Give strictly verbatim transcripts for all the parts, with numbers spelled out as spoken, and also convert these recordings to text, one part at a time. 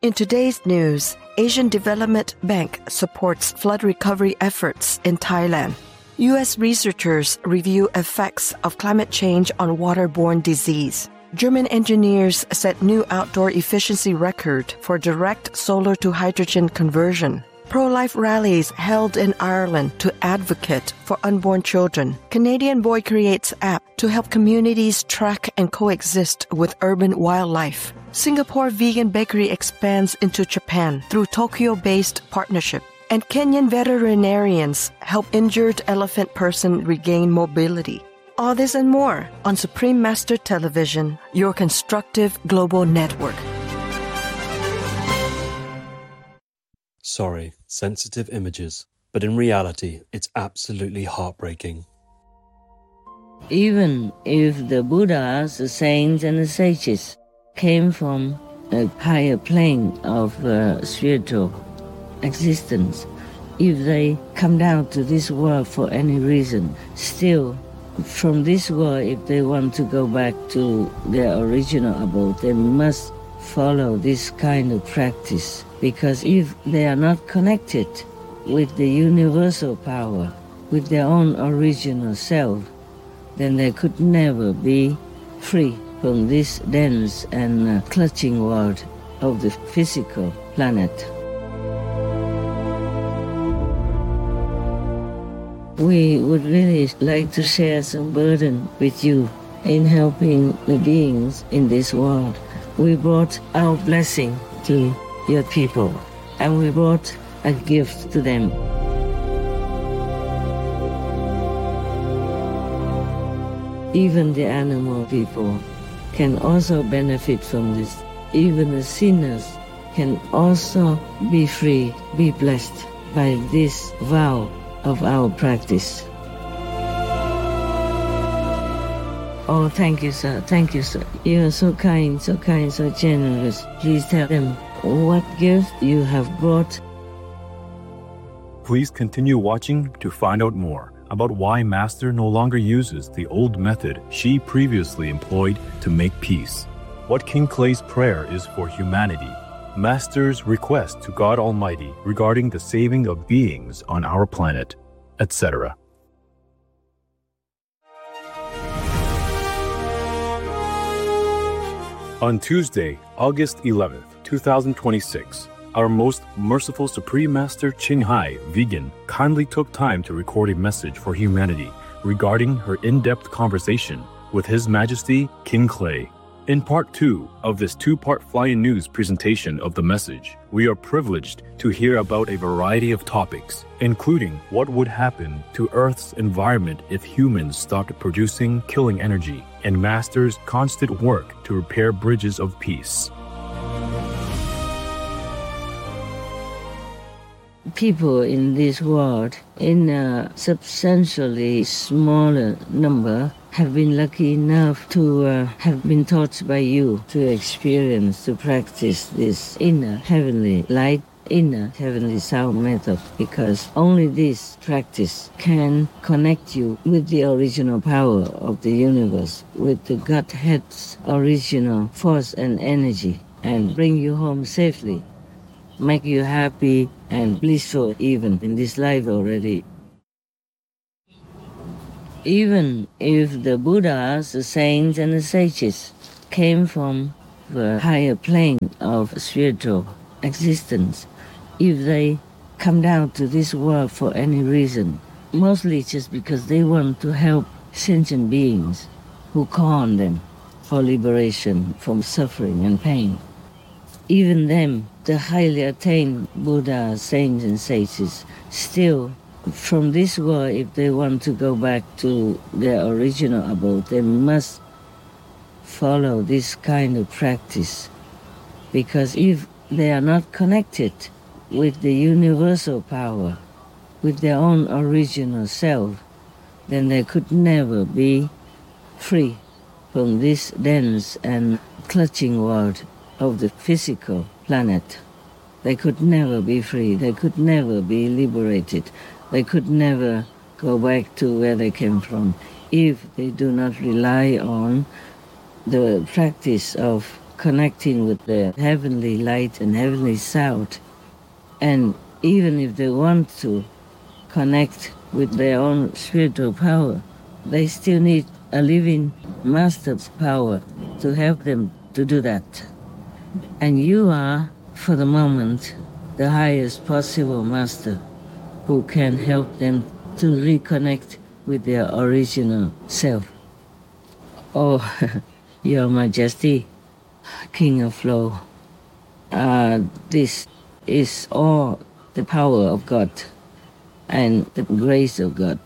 In today's news, Asian Development Bank supports flood recovery efforts in Thailand. U S researchers review effects of climate change on waterborne disease. German engineers set new outdoor efficiency record for direct solar to hydrogen conversion. Pro-life rallies held in Ireland to advocate for unborn children. Canadian boy creates app to help communities track and coexist with urban wildlife. Singapore vegan bakery expands into Japan through Tokyo-based partnership. And Kenyan veterinarians help injured elephant person regain mobility. All this and more on Supreme Master Television, your constructive global network. Sorry, sensitive images, but in reality, it's absolutely heartbreaking. Even if the Buddhas, the saints, and the sages came from a higher plane of uh, spiritual existence, if they come down to this world for any reason, still, from this world, if they want to go back to their original abode, they must follow this kind of practice. Because if they are not connected with the universal power, with their own original self, then they could never be free from this dense and uh, clutching world of the physical planet. We would really like to share some burden with you in helping the beings in this world. We brought our blessing to your people, and we brought a gift to them. Even the animal people can also benefit from this. Even the sinners can also be free, be blessed by this vow of our practice. Oh, thank you, sir. Thank you, sir. You are so kind, so kind, so generous. Please tell them what gift you have brought. Please continue watching to find out more about why Master no longer uses the old method she previously employed to make peace, what King Clay's prayer is for humanity, Master's request to God Almighty regarding the saving of beings on our planet, et cetera. On Tuesday, August eleventh, twenty twenty-six, our most merciful Supreme Master Ching Hai, vegan, kindly took time to record a message for humanity regarding her in-depth conversation with His Majesty King Clay. In part two of this two-part Flying News presentation of the message, we are privileged to hear about a variety of topics, including what would happen to Earth's environment if humans stopped producing killing energy, and Master's constant work to repair bridges of peace. People in this world, in a substantially smaller number, have been lucky enough to uh, have been taught by you to experience, to practice this inner heavenly light, inner heavenly sound method, because only this practice can connect you with the original power of the universe, with the Godhead's original force and energy, and bring you home safely, make you happy and blissful even in this life already. Even if the Buddhas, the saints, and the sages came from the higher plane of spiritual existence, if they come down to this world for any reason, mostly just because they want to help sentient beings who call on them for liberation from suffering and pain, even them, the highly attained Buddha, saints, and sages, still, from this world, if they want to go back to their original abode, they must follow this kind of practice. Because if they are not connected with the universal power, with their own original self, then they could never be free from this dense and clutching world of the physical planet. They could never be free. They could never be liberated. They could never go back to where they came from if they do not rely on the practice of connecting with the heavenly light and heavenly sound. And even if they want to connect with their own spiritual power, they still need a living master's power to help them to do that. And you are, for the moment, the highest possible master who can help them to reconnect with their original self. Oh, Your Majesty, King of Flow, uh, this is all the power of God and the grace of God.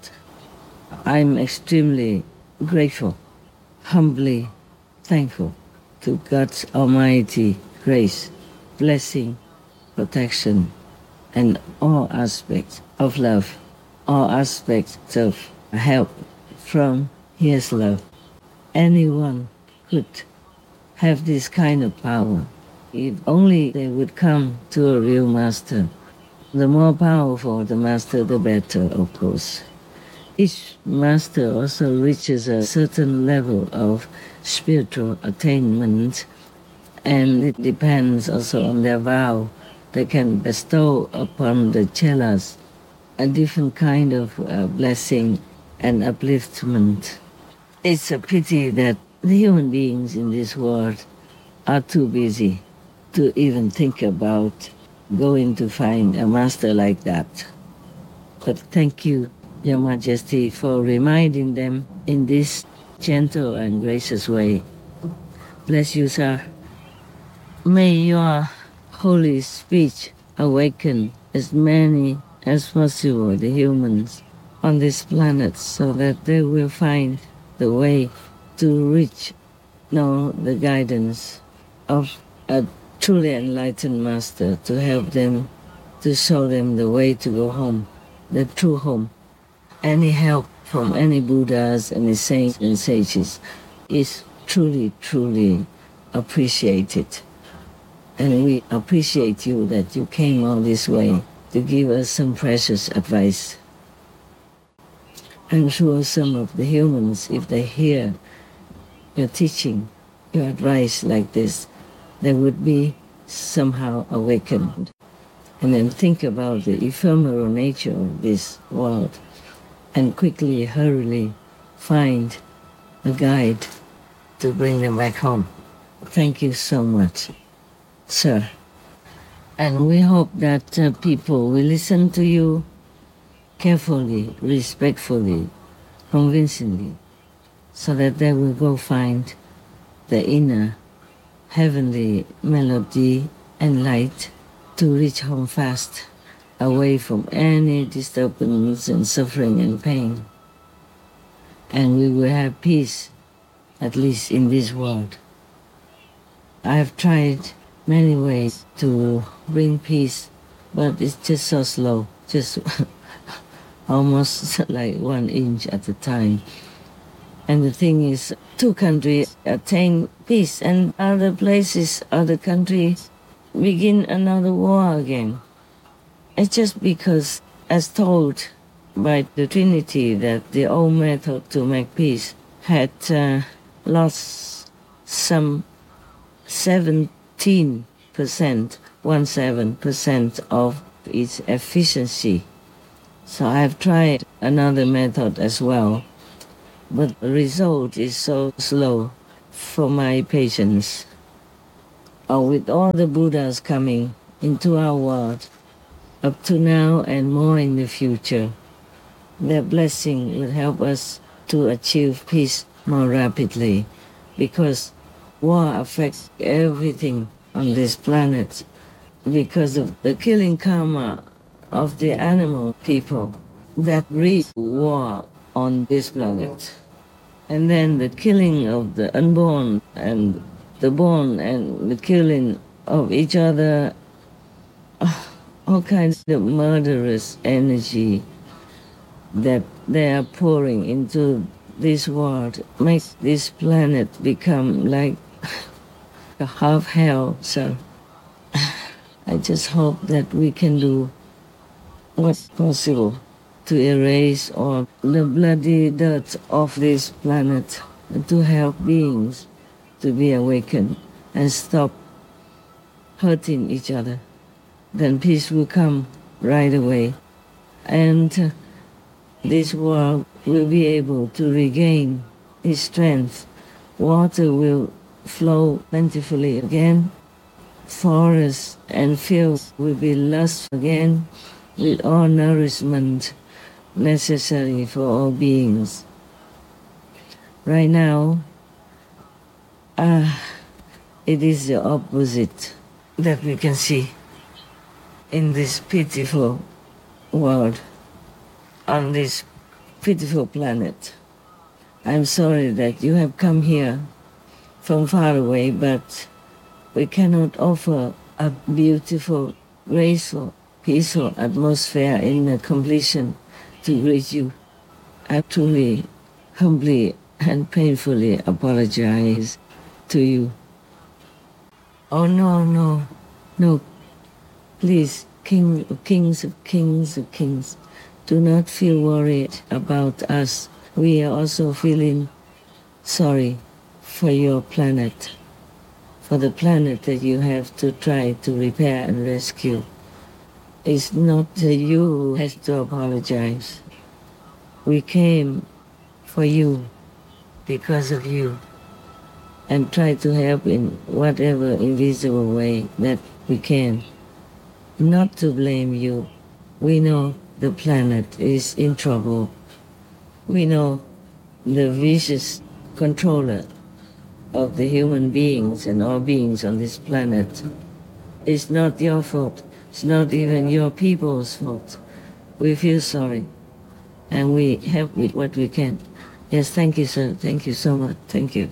I'm extremely grateful, humbly thankful to God's almighty grace, blessing, protection, and all aspects of love, all aspects of help from His love. Anyone could have this kind of power if only they would come to a real master. The more powerful the master, the better, of course. Each master also reaches a certain level of spiritual attainment, and it depends also on their vow. They can bestow upon the chelas a different kind of uh, blessing and upliftment. It's a pity that the human beings in this world are too busy to even think about going to find a master like that. But thank you, Your Majesty, for reminding them in this gentle and gracious way. Bless you, sir. May your holy speech awaken as many as possible the humans on this planet so that they will find the way to reach, know the guidance of a truly enlightened master to help them, to show them the way to go home, the true home. Any help from any Buddhas, any saints and sages is truly, truly appreciated. And we appreciate you that you came all this way to give us some precious advice. I'm sure some of the humans, if they hear your teaching, your advice like this, they would be somehow awakened. And then think about the ephemeral nature of this world and quickly, hurriedly find a guide to bring them back home. Thank you so much, sir. And we hope that uh, people will listen to you carefully, respectfully, convincingly, so that they will go find the inner heavenly melody and light to reach home fast, away from any disturbance and suffering and pain. And we will have peace, at least in this world. I have tried many ways to bring peace, but it's just so slow, just almost like one inch at a time. And the thing is, two countries attain peace and other places, other countries begin another war again. It's just because, as told by the Trinity, that the old method to make peace had uh, lost some seventeen percent, one seven percent of its efficiency. So I've tried another method as well, but the result is so slow for my patients. Uh, with all the Buddhas coming into our world, up to now and more in the future, their blessing will help us to achieve peace more rapidly, because war affects everything on this planet because of the killing karma of the animal people that breed war on this planet. And then the killing of the unborn and the born and the killing of each other, all kinds of murderous energy that they are pouring into this world makes this planet become like a half hell. So I just hope that we can do what's possible to erase all the bloody dirt of this planet and to help beings to be awakened and stop hurting each other, then peace will come right away. And uh, this world will be able to regain its strength. Water will flow plentifully again. Forests and fields will be lush again with all nourishment necessary for all beings. Right now, uh, it is the opposite that we can see in this pitiful world, on this pitiful planet. I'm sorry that you have come here from far away, but we cannot offer a beautiful, graceful, peaceful atmosphere in the completion to greet you. I truly, humbly, and painfully apologize to you. Oh, no, no, no. Please, King of Kings of Kings of Kings, do not feel worried about us. We are also feeling sorry for your planet, for the planet that you have to try to repair and rescue. It's not you who has to apologize. We came for you, because of you, and try to help in whatever invisible way that we can. Not to blame you. We know the planet is in trouble. We know the vicious controller of the human beings and all beings on this planet. It's not your fault. It's not even your people's fault. We feel sorry, and we help with what we can. Yes, thank you, sir. Thank you so much. Thank you.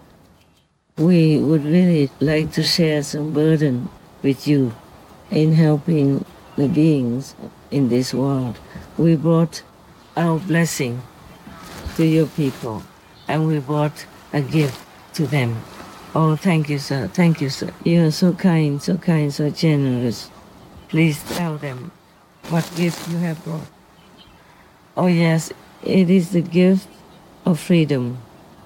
We would really like to share some burden with you in helping the beings in this world. We brought our blessing to your people, and we brought a gift to them. Oh, thank you, sir. Thank you, sir. You are so kind, so kind, so generous. Please tell them what gift you have brought. Oh, yes, it is the gift of freedom.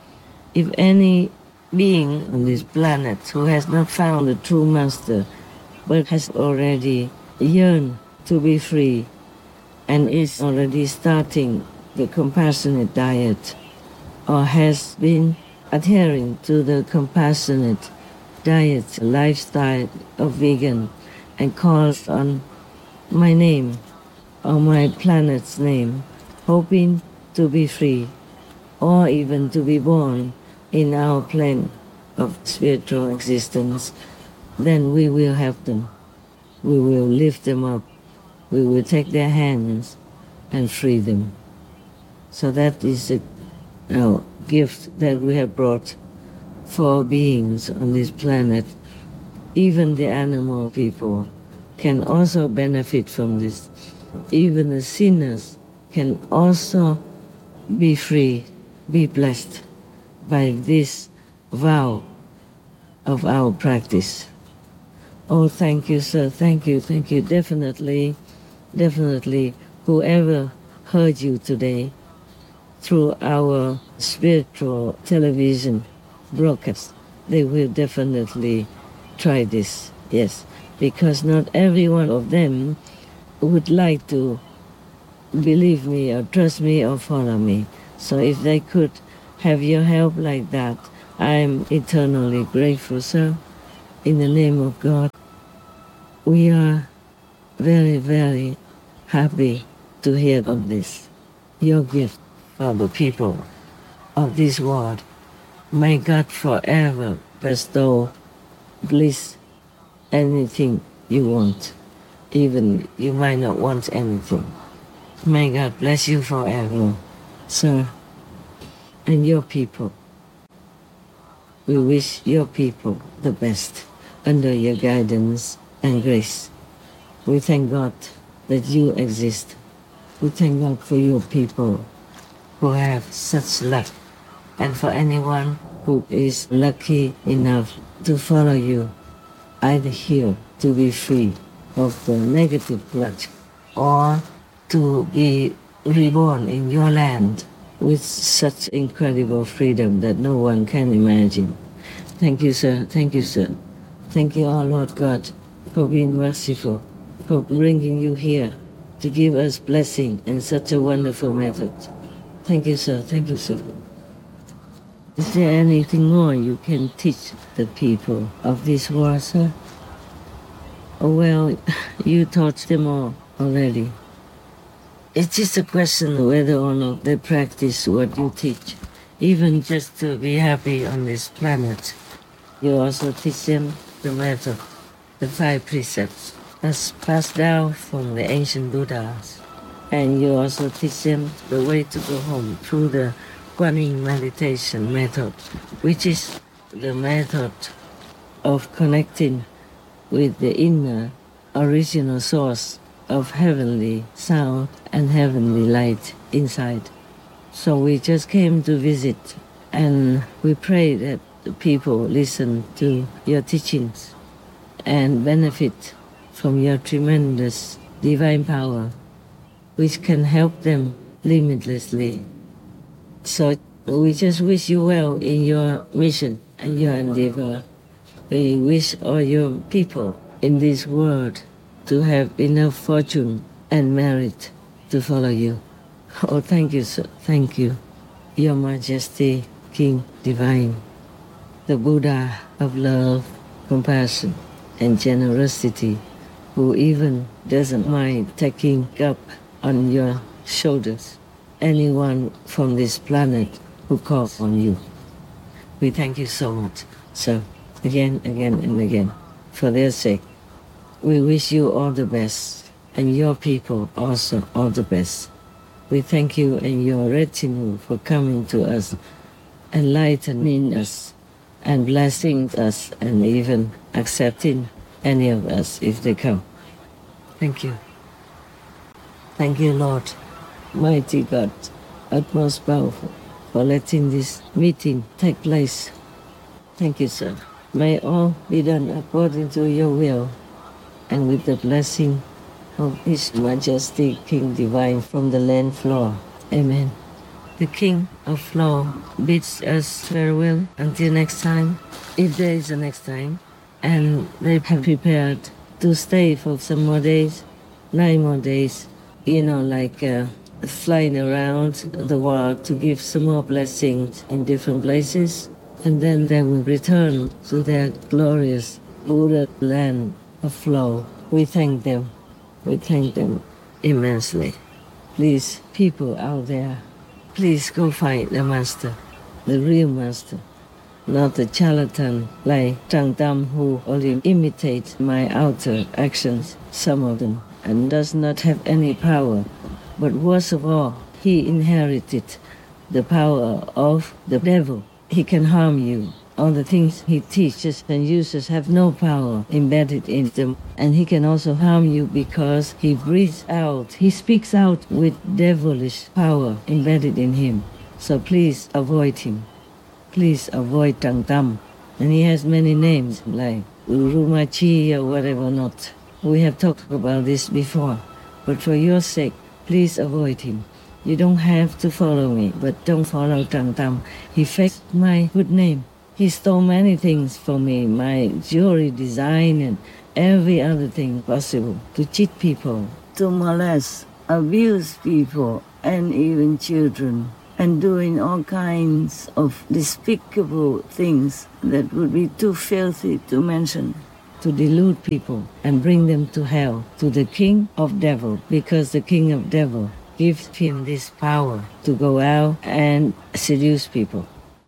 If any being on this planet who has not found the true master, but has already yearned to be free and is already starting the compassionate diet, or has been adhering to the compassionate diet lifestyle of vegan, and calls on my name or my planet's name, hoping to be free, or even to be born in our plane of spiritual existence, then we will help them. We will lift them up. We will take their hands and free them. So that is a uh, gift that we have brought for beings on this planet. Even the animal people can also benefit from this. Even the sinners can also be free, be blessed by this vow of our practice. Oh, thank you, sir. Thank you, thank you. Definitely, definitely, whoever heard you today through our spiritual television broadcast, they will definitely try this, yes, because not every one of them would like to believe me or trust me or follow me. So if they could have your help like that, I'm eternally grateful, sir. In the name of God, we are very, very happy to hear of this, your gift for the people of this world. May God forever bestow bliss, anything you want, even you might not want anything. May God bless you forever, sir, and your people. We wish your people the best under your guidance and grace. We thank God that you exist. We thank God for your people who have such luck, and for anyone who is lucky enough to follow you, either here to be free of the negative grudge, or to be reborn in your land with such incredible freedom that no one can imagine. Thank you, sir. Thank you, sir. Thank you, our Lord God, for being merciful, for bringing you here to give us blessing in such a wonderful method. Thank you, sir. Thank you, sir. Is there anything more you can teach the people of this war, sir? Oh, well, you taught them all already. It's just a question whether or not they practice what you teach, even just to be happy on this planet. You also teach them the method, the five precepts that's passed down from the ancient Buddhas. And you also teach them the way to go home through the Guanyin meditation method, which is the method of connecting with the inner original source of heavenly sound and heavenly light inside. So we just came to visit, and we pray that the people listen to your teachings and benefit from your tremendous divine power, which can help them limitlessly. So we just wish you well in your mission and your endeavor. We wish all your people in this world to have enough fortune and merit to follow you. Oh, thank you, sir. Thank you. Your Majesty, King Divine, the Buddha of love, compassion, and generosity, who even doesn't mind taking up on your shoulders anyone from this planet who calls on you. We thank you so much, sir, again, again, and again, for their sake. We wish you all the best, and your people also all the best. We thank you and your retinue for coming to us, enlightening us, and blessing us, and even accepting any of us if they come. Thank you. Thank you, Lord, mighty God, utmost powerful, for letting this meeting take place. Thank you, sir. May all be done according to your will, and with the blessing of His Majesty King Divine from the land floor. Amen. The King of Flow bids us farewell until next time, if there is a next time, and they have prepared to stay for some more days, nine more days, you know, like uh, flying around the world to give some more blessings in different places, and then they will return to their glorious Buddha land of flow. We thank them. We thank them immensely. Please, people out there, please go find the master, the real master, not the charlatan like Trang Tam, who only imitates my outer actions, some of them, and does not have any power. But worst of all, he inherited the power of the devil. He can harm you. All the things he teaches and uses have no power embedded in them. And he can also harm you because he breathes out, he speaks out with devilish power embedded in him. So please avoid him. Please avoid Trang Tam. And he has many names like Urumachi or whatever not. We have talked about this before. But for your sake, please avoid him. You don't have to follow me, but don't follow Trang Tam. He faked my good name. He stole many things from me, my jewelry design and every other thing possible, to cheat people, to molest, abuse people, and even children, and doing all kinds of despicable things that would be too filthy to mention, to delude people and bring them to hell, to the king of devil, because the king of devil gives him this power to go out and seduce people.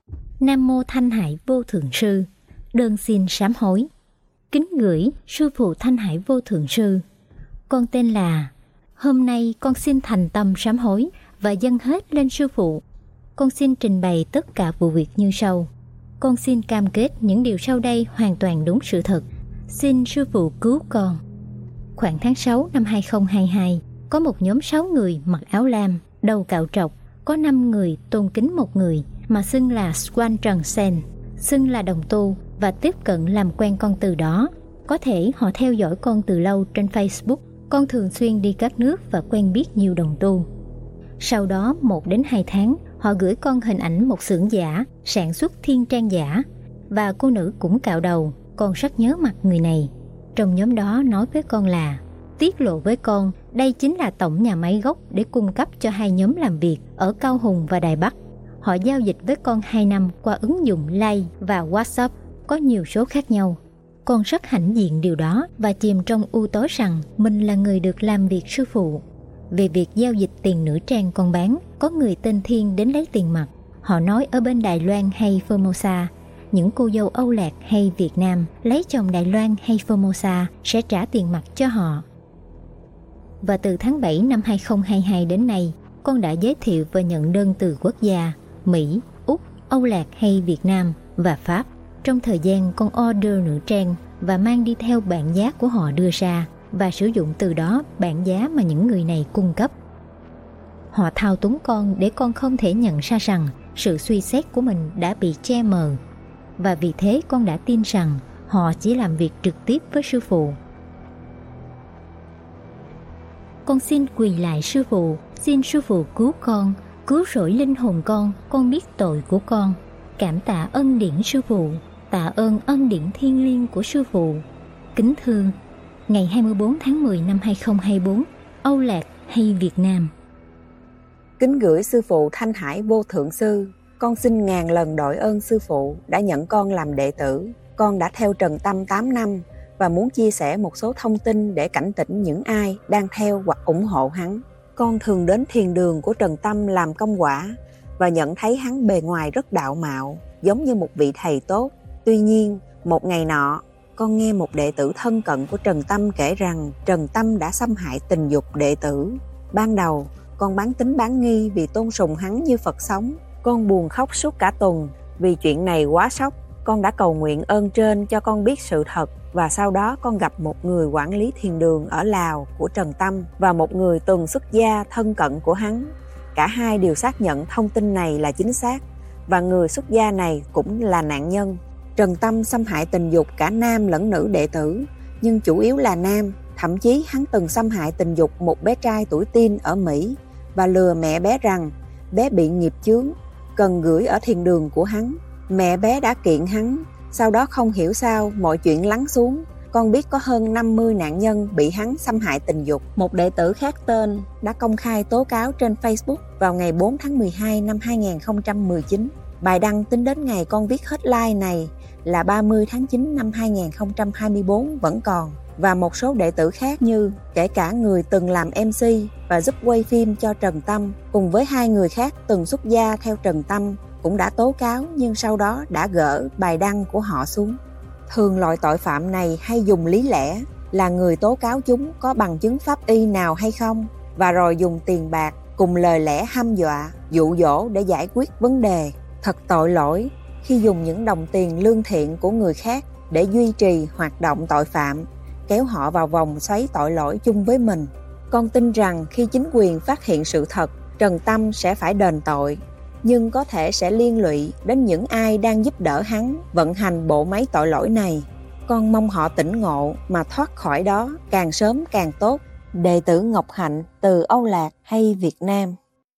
Nam Mô Thanh Hải Vô Thượng Sư, đơn xin sám hối. Kính gửi Sư Phụ Thanh Hải Vô Thượng Sư. Con tên là, hôm nay con xin thành tâm sám hối và dâng hết lên Sư Phụ. Con xin trình bày tất cả vụ việc như sau. Con xin cam kết những điều sau đây hoàn toàn đúng sự thật. Xin Sư Phụ cứu con. Khoảng tháng sáu năm hai không hai hai, có một nhóm sáu người mặc áo lam, đầu cạo trọc, có năm người tôn kính một người mà xưng là Swan Trần Sen, xưng là đồng tu và tiếp cận làm quen con từ đó. Có thể họ theo dõi con từ lâu trên Facebook. Con thường xuyên đi các nước và quen biết nhiều đồng tu. Sau đó một đến hai tháng, họ gửi con hình ảnh một xưởng giả sản xuất thiên trang giả. và cô nữ cũng cạo đầu. Con rất nhớ mặt người này. Trong nhóm đó nói với con là tiết lộ với con đây chính là tổng nhà máy gốc để cung cấp cho hai nhóm làm việc ở Cao Hùng và Đài Bắc. Họ giao dịch với con hai năm qua ứng dụng Line và WhatsApp có nhiều số khác nhau. Con rất hãnh diện điều đó và chìm trong u tối rằng mình là người được làm việc sư phụ. Về việc giao dịch tiền nữ trang con bán, có người tên Thiên đến lấy tiền mặt. Họ nói ở bên Đài Loan hay Formosa, những cô dâu Âu Lạc hay Việt Nam lấy chồng Đài Loan hay Formosa sẽ trả tiền mặt cho họ. Và từ tháng bảy năm hai không hai hai đến nay, con đã giới thiệu và nhận đơn từ quốc gia Mỹ, Úc, Âu Lạc hay Việt Nam và Pháp. Trong thời gian con order nữ trang và mang đi theo bảng giá của họ đưa ra và sử dụng từ đó bảng giá mà những người này cung cấp. Họ thao túng con để con không thể nhận ra rằng sự suy xét của mình đã bị che mờ. Và vì thế con đã tin rằng họ chỉ làm việc trực tiếp với sư phụ. Con xin quỳ lại sư phụ, xin sư phụ cứu con, cứu rỗi linh hồn con, con biết tội của con. Cảm tạ ân điển sư phụ, tạ ơn ân điển thiêng liêng của sư phụ. Kính thưa, ngày hai mươi bốn tháng mười năm hai không hai tư, Âu Lạc hay Việt Nam. Kính gửi sư phụ Thanh Hải Vô Thượng Sư, con xin ngàn lần đội ơn sư phụ đã nhận con làm đệ tử. Con đã theo Trần Tâm tám năm và muốn chia sẻ một số thông tin để cảnh tỉnh những ai đang theo hoặc ủng hộ hắn. Con thường đến thiền đường của Trần Tâm làm công quả và nhận thấy hắn bề ngoài rất đạo mạo, giống như một vị thầy tốt. Tuy nhiên, một ngày nọ, con nghe một đệ tử thân cận của Trần Tâm kể rằng Trần Tâm đã xâm hại tình dục đệ tử. Ban đầu, con bán tín bán nghi vì tôn sùng hắn như Phật sống. Con buồn khóc suốt cả tuần vì chuyện này quá sốc. Con đã cầu nguyện ơn trên cho con biết sự thật và sau đó con gặp một người quản lý thiền đường ở Lào của Trần Tâm và một người từng xuất gia thân cận của hắn. Cả hai đều xác nhận thông tin này là chính xác và người xuất gia này cũng là nạn nhân. Trần Tâm xâm hại tình dục cả nam lẫn nữ đệ tử, nhưng chủ yếu là nam. Thậm chí hắn từng xâm hại tình dục một bé trai tuổi teen ở Mỹ và lừa mẹ bé rằng bé bị nghiệp chướng, cần gửi ở thiền đường của hắn. Mẹ bé đã kiện hắn, sau đó không hiểu sao mọi chuyện lắng xuống. Con biết có hơn năm mươi nạn nhân bị hắn xâm hại tình dục. Một đệ tử khác tên đã công khai tố cáo trên Facebook vào ngày bốn tháng mười hai năm hai không một chín. Bài đăng tính đến ngày con viết headline này là ba mươi tháng chín năm hai không hai tư vẫn còn. Và một số đệ tử khác như kể cả người từng làm em xê và giúp quay phim cho Trần Tâm cùng với hai người khác từng xuất gia theo Trần Tâm cũng đã tố cáo nhưng sau đó đã gỡ bài đăng của họ xuống. Thường loại tội phạm này hay dùng lý lẽ là người tố cáo chúng có bằng chứng pháp y nào hay không và rồi dùng tiền bạc cùng lời lẽ hăm dọa, dụ dỗ để giải quyết vấn đề. Thật tội lỗi khi dùng những đồng tiền lương thiện của người khác để duy trì hoạt động tội phạm, kéo họ vào vòng xoáy tội lỗi chung với mình. Con tin rằng khi chính quyền phát hiện sự thật, Trần Tâm sẽ phải đền tội, nhưng có thể sẽ liên lụy đến những ai đang giúp đỡ hắn vận hành bộ máy tội lỗi này. Con mong họ tỉnh ngộ mà thoát khỏi đó càng sớm càng tốt. Đệ tử Ngọc Hạnh từ Âu Lạc hay Việt Nam.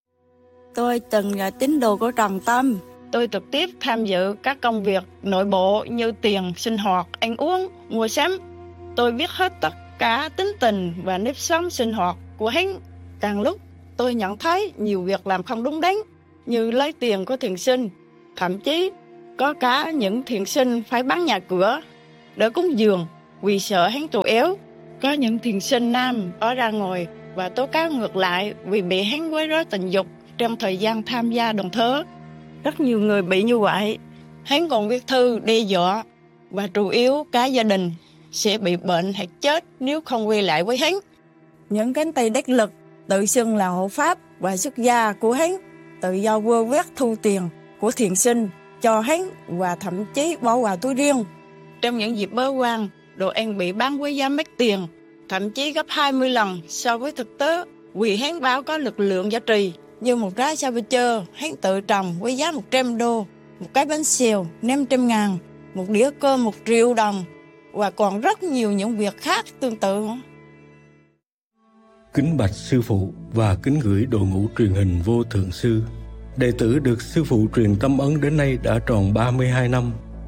Tôi từng là tín đồ của Trần Tâm. Tôi trực tiếp tham dự các công việc nội bộ như tiền, sinh hoạt, ăn uống, mua sắm. Tôi biết hết tất cả tính tình và nếp sống sinh hoạt của hắn. Càng lúc tôi nhận thấy nhiều việc làm không đúng đắn, như lấy tiền của thiền sinh. Thậm chí có cả những thiền sinh phải bán nhà cửa để cúng dường vì sợ hắn tù éo. Có những thiền sinh nam ở ra ngồi và tố cáo ngược lại vì bị hắn quấy rối tình dục trong thời gian tham gia đồng thớ. Rất nhiều người bị như vậy. Hắn còn viết thư đe dọa và chủ yếu cả gia đình sẽ bị bệnh hoặc chết nếu không quay lại với hắn. Những cánh tay đắc lực tự xưng là hộ pháp và xuất gia của hắn tự do vơ vét thu tiền của thiền sinh cho hắn và thậm chí bỏ vào túi riêng. Trong những dịp bế quan, đồ ăn bị bán với giá mắc tiền, thậm chí gấp hai mươi lần so với thực tế, vì hắn báo có lực lượng giá trị. Như một trái saboteur, hắn tự trồng với giá một trăm đô, một cái bánh xèo năm trăm ngàn, một đĩa cơm một triệu đồng, và còn rất nhiều những việc khác tương tự. Kính bạch sư phụ và kính gửi đội ngũ truyền hình Vô Thượng Sư. Đệ tử được sư phụ truyền tâm ấn đến nay đã tròn ba mươi hai năm.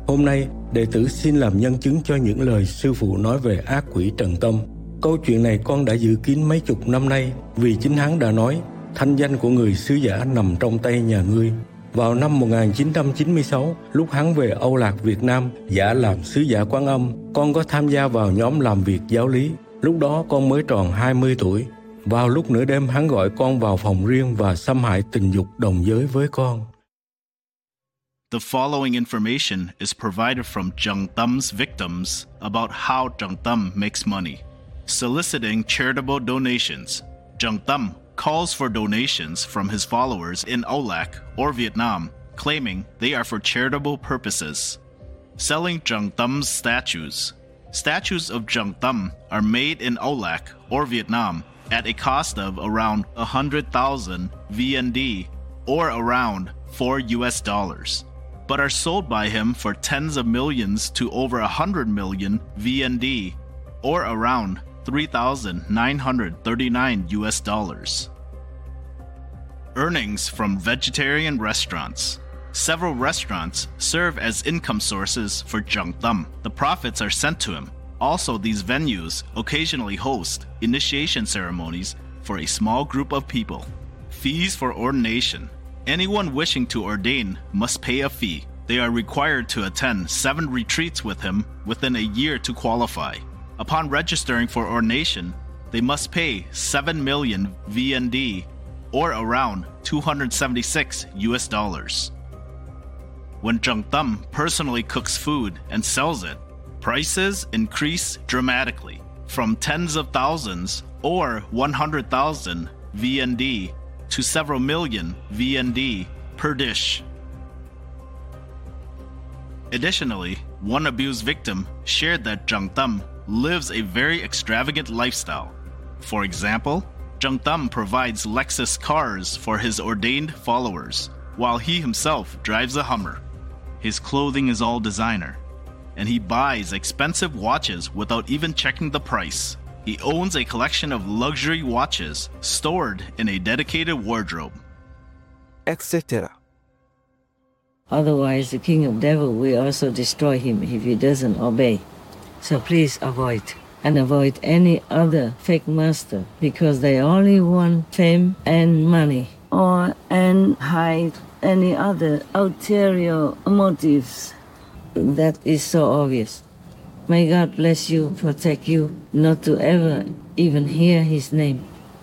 Hôm nay, đệ tử xin làm nhân chứng cho những lời sư phụ nói về ác quỷ Trần Tâm. Câu chuyện này con đã giữ kín mấy chục năm nay vì chính hắn đã nói thanh danh của người sứ giả nằm trong tay nhà ngươi. Vào năm một nghìn chín trăm chín mươi sáu, lúc hắn về Âu Lạc Việt Nam giả làm sứ giả Quan Âm, con có tham gia vào nhóm làm việc giáo lý. Lúc đó con mới tròn hai mươi tuổi. Vào lúc nửa đêm hắn gọi con vào phòng riêng và xâm hại tình dục đồng giới với con. The following information is provided from Jung Tam's victims about how Jung Tam makes money. Soliciting charitable donations, Jung Tam calls for donations from his followers in Olac or Vietnam, claiming they are for charitable purposes. Selling Jung Tam's statues. Statues of Jung Tam are made in Olac or Vietnam at a cost of around one hundred thousand V N D or around four U S dollars, but are sold by him for tens of millions to over one hundred million V N D or around three thousand nine hundred thirty-nine U S dollars. Earnings from vegetarian restaurants. Several restaurants serve as income sources for Jung Tam. The profits are sent to him. Also, these venues occasionally host initiation ceremonies for a small group of people. Fees for ordination. Anyone wishing to ordain must pay a fee. They are required to attend seven retreats with him within a year to qualify. Upon registering for ordination, they must pay seven million V N D or around two hundred seventy-six U S dollars. When Jung Tam personally cooks food and sells it, prices increase dramatically from tens of thousands or one hundred thousand V N D to several million V N D per dish. Additionally, one abused victim shared that Jung Tam lives a very extravagant lifestyle. For example, Jung Tam provides Lexus cars for his ordained followers, while he himself drives a Hummer. His clothing is all designer, and he buys expensive watches without even checking the price. He owns a collection of luxury watches stored in a dedicated wardrobe, et cetera. Otherwise, the king of devil will also destroy him if he doesn't obey. So please avoid, and avoid any other fake master, because they only want fame and money, or and hide any other ulterior motives. That is so obvious. May God bless you, protect you, not to ever even hear his name.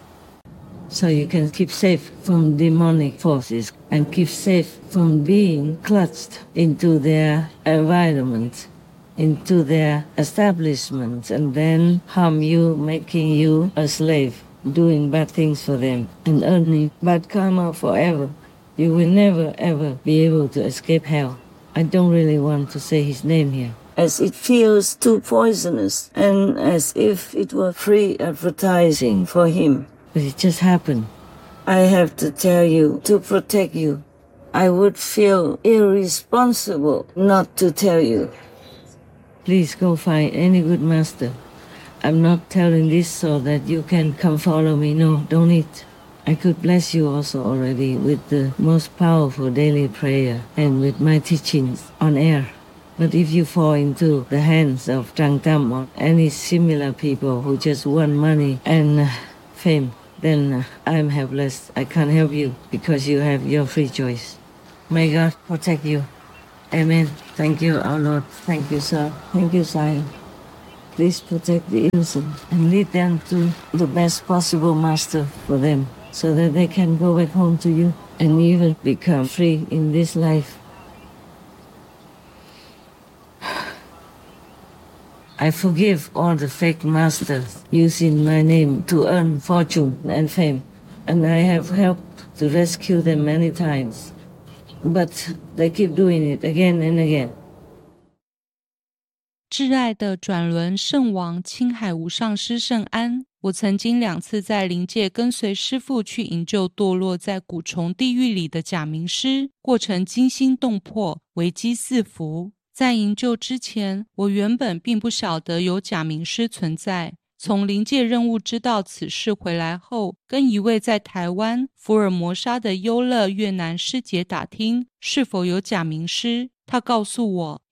So you can keep safe from demonic forces and keep safe from being clutched into their environment, into their establishment, and then harm you, making you a slave, doing bad things for them, and earning bad karma forever. You will never ever be able to escape hell. I don't really want to say his name here, as it feels too poisonous and as if it were free advertising for him. But it just happened. I have to tell you to protect you. I would feel irresponsible not to tell you. Please go find any good master. I'm not telling this so that you can come follow me. No, don't need. I could bless you also already with the most powerful daily prayer and with my teachings on air. But if you fall into the hands of Jung Tam or any similar people who just want money and uh, fame, then uh, I'm helpless. I can't help you because you have your free choice. May God protect you. Amen. Thank you, our Lord. Thank you, sir. Thank you, sire. Please protect the innocent and lead them to the best possible master for them, so that they can go back home to you and even become free in this life. I forgive all the fake masters using my name to earn fortune and fame, and I have helped to rescue them many times. But they keep doing it again and again. 挚爱的转轮圣王青海无上师圣安，我曾经两次在灵界跟随师父去营救堕落在蛊虫地狱里的假名师，过程惊心动魄，危机四伏。在营救之前，我原本并不晓得有假名师存在。从灵界任务知道此事回来后，跟一位在台湾福尔摩沙的优乐越南师姐打听是否有假名师，她告诉我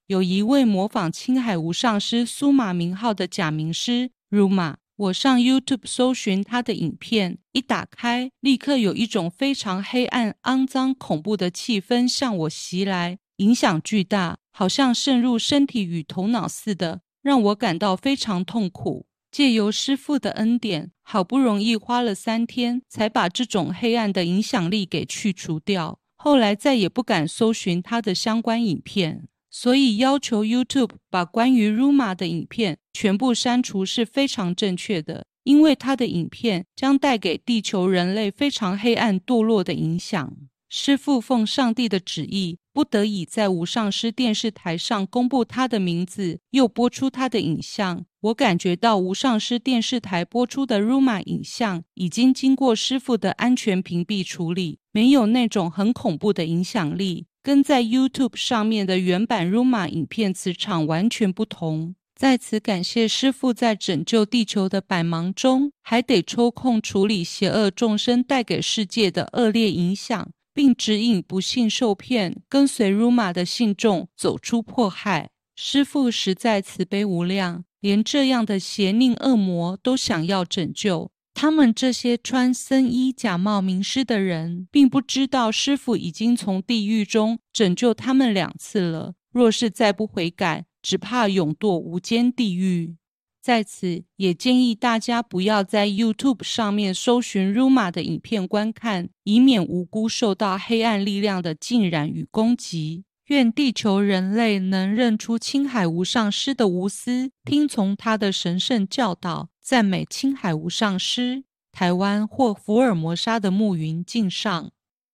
有一位模仿青海无上师苏玛名号的假名师 Ruma。 我上 YouTube 搜寻他的影片，一打开立刻有一种非常黑暗、肮脏、恐怖的气氛向我袭来，影响巨大，好像渗入身体与头脑似的，让我感到非常痛苦。借由师父的恩典，好不容易花了三天才把这种黑暗的影响力给去除掉，后来再也不敢搜寻他的相关影片，所以要求 YouTube 把关于 Ruma 的影片全部删除是非常正确的，因为他的影片将带给地球人类非常黑暗堕落的影响。师父奉上帝的旨意，不得已在无上师电视台上公布他的名字，又播出他的影像。我感觉到无上师电视台播出的 Ruma 影像已经经过师父的安全屏蔽处理，没有那种很恐怖的影响力，跟在 YouTube 上面的原版 Ruma 影片磁场完全不同。在此感谢师父在拯救地球的百忙中，还得抽空处理邪恶众生带给世界的恶劣影响，并指引不幸受骗跟随 Ruma 的信众走出迫害。师父实在慈悲无量，连这样的邪佞恶魔都想要拯救。他们这些穿僧衣假冒名师的人，并不知道师父已经从地狱中拯救他们两次了，若是再不悔改，只怕永堕无间地狱。在此也建议大家不要在 YouTube 上面搜寻 Ruma 的影片观看，以免无辜受到黑暗力量的浸染与攻击。愿地球人类能认出青海无上师的无私，听从他的神圣教导，赞美青海无上师。台湾或福尔摩沙的暮云敬上。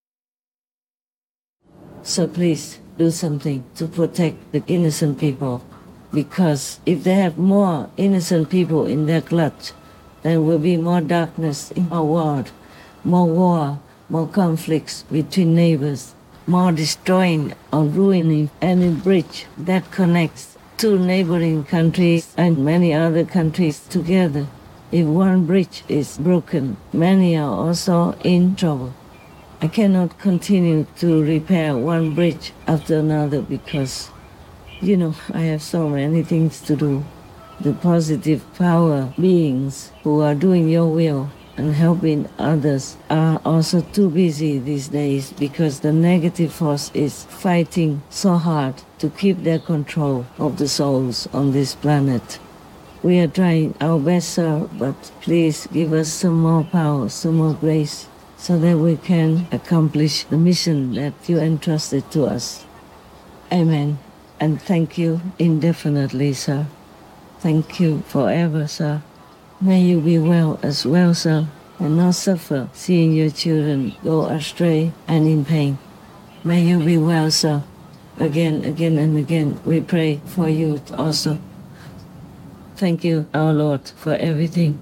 So please do something to protect the innocent people, because if they have more innocent people in their clutch, there will be more darkness in our world, more war, more conflicts between neighbors, more destroying or ruining any bridge that connects two neighboring countries and many other countries together. If one bridge is broken, many are also in trouble. I cannot continue to repair one bridge after another because, you know, I have so many things to do. The positive power beings who are doing your will and helping others are also too busy these days because the negative force is fighting so hard to keep their control of the souls on this planet. We are trying our best, sir, but please give us some more power, some more grace, so that we can accomplish the mission that you entrusted to us. Amen. And thank you indefinitely, sir. Thank you forever, sir. May you be well as well, sir, and not suffer seeing your children go astray and in pain. May you be well, sir. Again, again, and again, we pray for you also. Thank you, our Lord, for everything.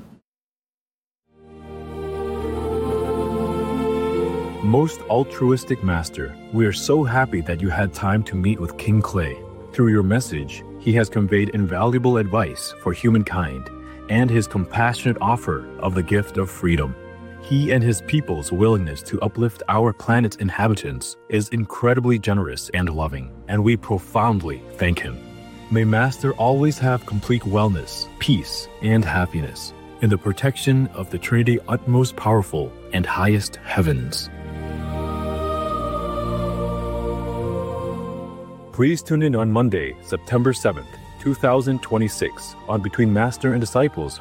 Most altruistic Master, we are so happy that you had time to meet with King Clay. Through your message, he has conveyed invaluable advice for humankind and his compassionate offer of the gift of freedom. He and his people's willingness to uplift our planet's inhabitants is incredibly generous and loving, and we profoundly thank him. May Master always have complete wellness, peace, and happiness in the protection of the Trinity utmost powerful and highest heavens. Please tune in on Monday, September seventh, two thousand twenty-six on Between Master and Disciples